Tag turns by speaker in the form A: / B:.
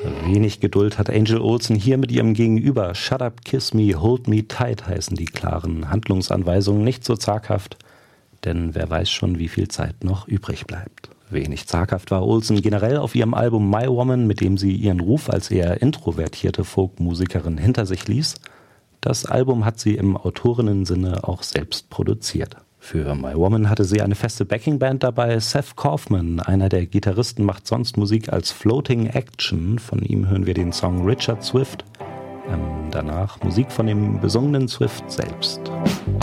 A: Wenig Geduld hat Angel Olsen hier mit ihrem Gegenüber. Shut up, kiss me, hold me tight heißen die klaren Handlungsanweisungen, nicht so zaghaft, denn wer weiß schon, wie viel Zeit noch übrig bleibt. Wenig zaghaft war Olsen generell auf ihrem Album My Woman, mit dem sie ihren Ruf als eher introvertierte Folkmusikerin hinter sich ließ. Das Album hat sie im Autorinnen-Sinne auch selbst produziert. Für My Woman hatte sie eine feste Backingband dabei. Seth Kaufman, einer der Gitarristen, macht sonst Musik als Floating Action. Von ihm hören wir den Song Richard Swift. Danach Musik von dem besungenen Swift selbst.